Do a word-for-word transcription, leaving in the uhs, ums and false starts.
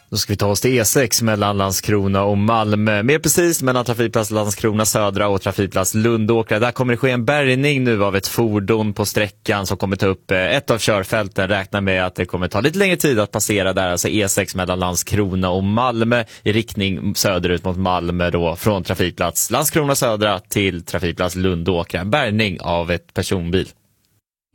Då ska vi ta oss till E sex mellan Landskrona och Malmö. Mer precis mellan trafikplats Landskrona södra och trafikplats Lundåkra. Där kommer det ske en bärgning nu av ett fordon på sträckan som kommer ta upp ett av körfälten. Räknar med att det kommer ta lite längre tid att passera där. Alltså E sex mellan Landskrona och Malmö i riktning söderut mot Malmö då. Från trafikplats Landskrona södra till trafikplats Lundåkra. Bärgning av ett personbil.